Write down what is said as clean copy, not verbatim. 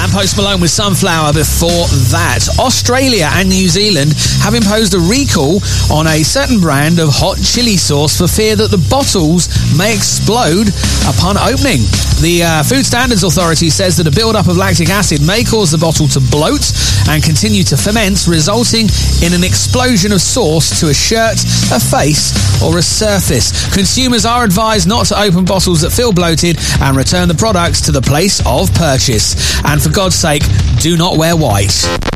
And Post Malone with Sunflower before that. Australia and New Zealand have imposed a recall on a certain brand of hot chili sauce for fear that the bottles may explode upon opening. The Food Standards Authority says that a build-up of lactic acid may cause the bottle to bloat and continue to ferment, resulting in an explosion of sauce to a shirt, a face, or a surface. Consumers are advised not to open bottles that feel bloated and return the products to the place of purchase. And for God's sake, do not wear white.